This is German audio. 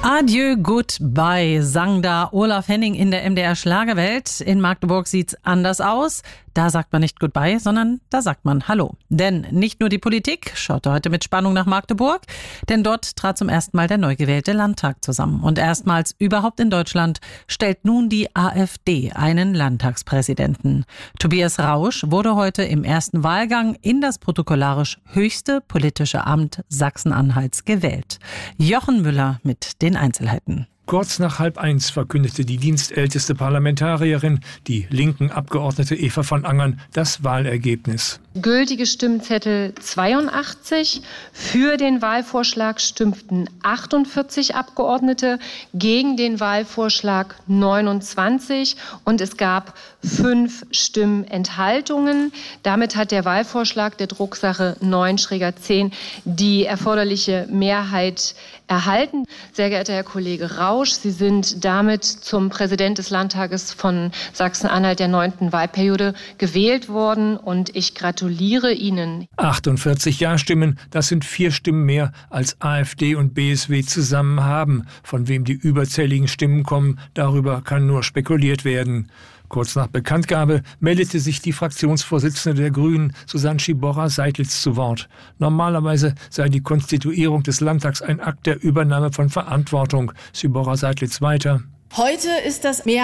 Adieu, goodbye, sang da Olaf Henning in der MDR Schlagerwelt. In Magdeburg sieht's anders aus. Da sagt man nicht goodbye, sondern da sagt man Hallo. Denn nicht nur die Politik schaute heute mit Spannung nach Magdeburg, denn dort trat zum ersten Mal der neu gewählte Landtag zusammen. Und erstmals überhaupt in Deutschland stellt nun die AfD einen Landtagspräsidenten. Tobias Rausch wurde heute im ersten Wahlgang in das protokollarisch höchste politische Amt Sachsen-Anhalts gewählt. Jochen Müller mit den Einzelheiten. Kurz nach 12:30 verkündete die dienstälteste Parlamentarierin, die linken Abgeordnete Eva von Angern, das Wahlergebnis. Gültige Stimmzettel 82. Für den Wahlvorschlag stimmten 48 Abgeordnete, gegen den Wahlvorschlag 29 und es gab 5 Stimmenthaltungen. Damit hat der Wahlvorschlag der Drucksache 9-10 die erforderliche Mehrheit erhalten. Sehr geehrter Herr Kollege Rausch, Sie sind damit zum Präsident des Landtages von Sachsen-Anhalt der 9. Wahlperiode gewählt worden und ich gratuliere Ihnen. 48 Ja-Stimmen, das sind 4 Stimmen mehr als AfD und BSW zusammen haben. Von wem die überzähligen Stimmen kommen, darüber kann nur spekuliert werden. Kurz nach Bekanntgabe meldete sich die Fraktionsvorsitzende der Grünen, Susanne Schiborra-Seidlitz, zu Wort. Normalerweise sei die Konstituierung des Landtags ein Akt der Übernahme von Verantwortung. Schiborra-Seidlitz weiter. Heute ist das